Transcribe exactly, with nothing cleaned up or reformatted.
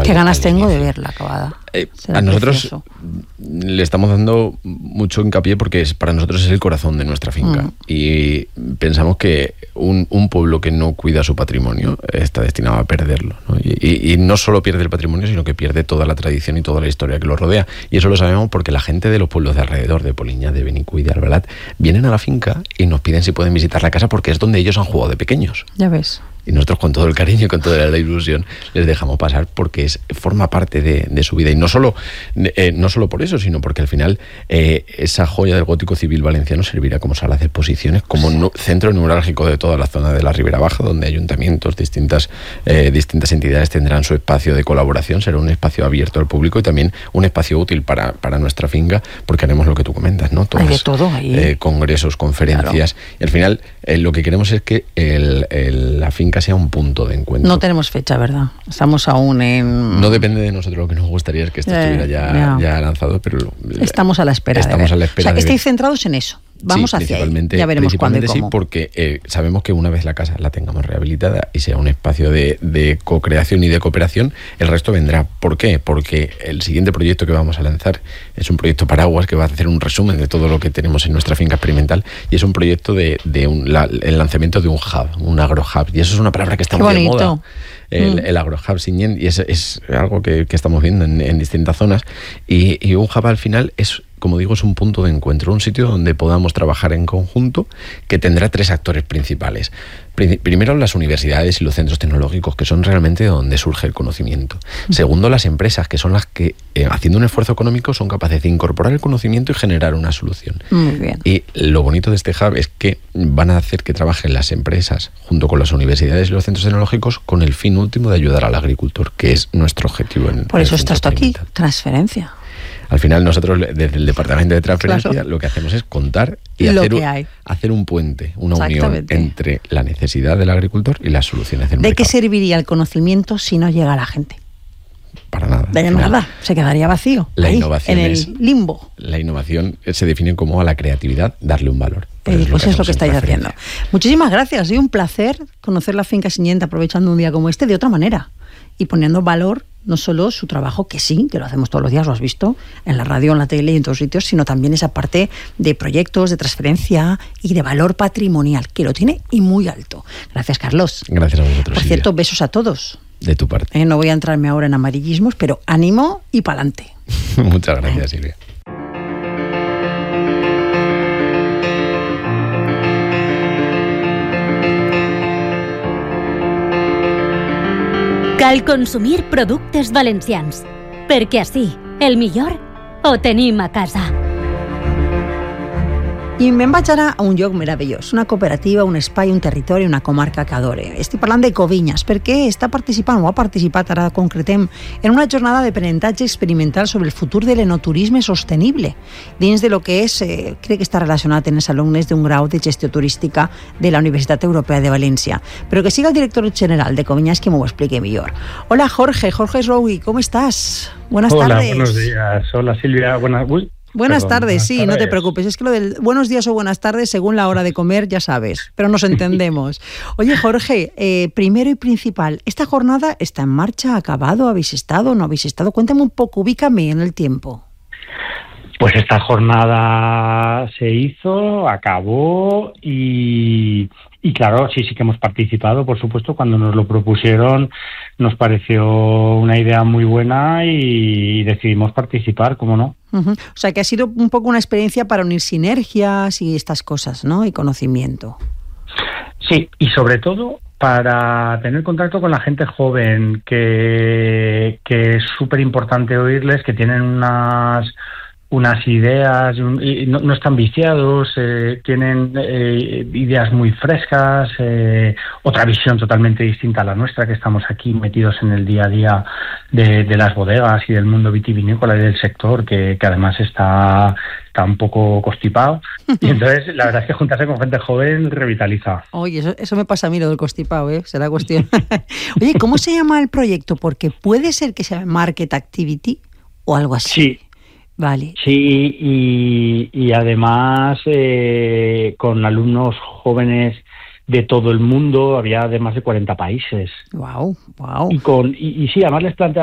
Qué ganas tengo de verla acabada. Eh, a nosotros precioso. Le estamos dando mucho hincapié porque es, para nosotros es el corazón de nuestra finca. Mm. Y pensamos que un, un pueblo que no cuida su patrimonio está destinado a perderlo, ¿no? Y, y, y no solo pierde el patrimonio, sino que pierde toda la tradición y toda la historia que lo rodea. Y eso lo sabemos porque la gente de los pueblos de alrededor, de Poliña, de Benicull, de Albalat, vienen a la finca y nos piden si pueden visitar la casa porque es donde ellos han jugado de pequeños. Ya ves. Y nosotros con todo el cariño y con toda la ilusión les dejamos pasar porque es, forma parte de, de su vida. Y no solo, eh, no solo por eso, sino porque al final eh, esa joya del gótico civil valenciano servirá como sala de exposiciones, como no, centro neurálgico de toda la zona de la Ribera Baja, donde ayuntamientos, distintas, eh, distintas entidades tendrán su espacio de colaboración. Será un espacio abierto al público y también un espacio útil para, para nuestra finca, porque haremos lo que tú comentas, ¿no? Todas, hay de todo ahí. Eh, congresos, conferencias. Claro. Y al final eh, lo que queremos es que el, el, la finca sea un punto de encuentro. No tenemos fecha, ¿verdad? Estamos aún en... No depende de nosotros, lo que nos gustaría es que esto eh, estuviera ya, ya lanzado, pero... Estamos a la espera estamos de ver. a la espera o sea, que de estáis centrados en eso. Vamos sí, hacia ahí. Ya veremos cuándo y cómo. Sí, porque eh, sabemos que una vez la casa la tengamos rehabilitada y sea un espacio de, de co-creación y de cooperación, el resto vendrá. ¿Por qué? Porque el siguiente proyecto que vamos a lanzar es un proyecto paraguas que va a hacer un resumen de todo lo que tenemos en nuestra finca experimental y es un proyecto de, de un, la, el lanzamiento de un hub, un agrohub. Y eso es una palabra que está Qué muy bonito. de moda. El, mm. el agrohub Siñén, y es, es algo que, que estamos viendo en, en distintas zonas. Y, y un hub al final es, como digo, es un punto de encuentro, un sitio donde podamos trabajar en conjunto, que tendrá tres actores principales. Primero, las universidades y los centros tecnológicos, que son realmente donde surge el conocimiento. Segundo, las empresas, que son las que, eh, haciendo un esfuerzo económico, son capaces de incorporar el conocimiento y generar una solución. Muy bien. Y lo bonito de este hub es que van a hacer que trabajen las empresas junto con las universidades y los centros tecnológicos con el fin último de ayudar al agricultor, que es nuestro objetivo. En, Por eso en estás tú aquí, transferencia. Al final nosotros desde el departamento de transferencia claro. lo que hacemos es contar y hacer un, hacer un puente, una unión entre la necesidad del agricultor y las soluciones del mercado. ¿De qué serviría el conocimiento si no llega a la gente? Para nada. De nada, se quedaría vacío. La ahí, innovación en el es, limbo. La innovación se define como a la creatividad darle un valor. Pues, es, pues lo es lo que estáis haciendo. Muchísimas gracias, ha sido un placer conocer la finca Siñén aprovechando un día como este de otra manera y poniendo valor no solo su trabajo, que sí, que lo hacemos todos los días, lo has visto, en la radio, en la tele y en todos sitios, sino también esa parte de proyectos, de transferencia y de valor patrimonial, que lo tiene y muy alto. Gracias, Carlos. Gracias a vosotros. Por cierto, Silvia. Besos a todos. De tu parte. Eh, no voy a entrarme ahora en amarillismos, pero ánimo y pa'lante. Muchas gracias, Silvia. Cal consumir productes valencians, perquè així el millor ho tenim a casa. I me'n vaig ara a un lloc meravellós, una cooperativa, un espai, un territori, una comarca que adore. Estic parlant de Covinyes, perquè està participant, o ha participat, ara concretem, en una jornada d'aprenentatge experimental sobre el futur de l'enoturisme sostenible, dins de lo que és, eh, crec que està relacionat en els alumnes d'un grau de gestió turística de la Universitat Europea de València. Però que siga el director general de Covinyes que m'ho explique millor. Hola, Jorge, Jorge Srowi, ¿cómo estás? Buenas Hola, tardes. Hola, buenos días. Hola, Silvia. Buenas... Uy. Buenas Perdón, tardes, buenas sí, tardes. no te preocupes. Es que lo del buenos días o buenas tardes, según la hora de comer, ya sabes, pero nos entendemos. Oye, Jorge, eh, primero y principal, ¿esta jornada está en marcha? ¿Ha acabado? ¿Habéis estado? ¿No habéis estado? Cuéntame un poco, ubícame en el tiempo. Pues esta jornada se hizo, acabó y, y claro, sí, sí que hemos participado, por supuesto, cuando nos lo propusieron nos pareció una idea muy buena y decidimos participar, ¿cómo no? Uh-huh. O sea, que ha sido un poco una experiencia para unir sinergias y estas cosas, ¿no? Y conocimiento. Sí, y sobre todo para tener contacto con la gente joven, que, que es súper importante oírles, que tienen unas... unas ideas, y no, no están viciados, eh, tienen eh, ideas muy frescas, eh, otra visión totalmente distinta a la nuestra, que estamos aquí metidos en el día a día de, de las bodegas y del mundo vitivinícola y del sector, que, que además está, está un poco constipado. Y entonces la verdad es que juntarse con gente joven revitaliza. Oye, eso, eso me pasa a mí, lo del constipado, ¿eh? Será cuestión. Oye, ¿cómo se llama el proyecto? Porque puede ser que sea Market Activity o algo así. Sí. Vale. Sí, y, y además eh, con alumnos jóvenes de todo el mundo, había de más de cuarenta países. Wow, wow. Y con y, y sí, además les plantea